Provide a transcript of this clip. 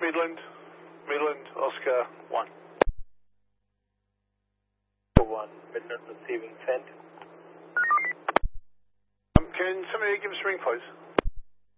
Midland, Oscar 1. 1, Midland receiving sent. Can somebody give us a ring, please?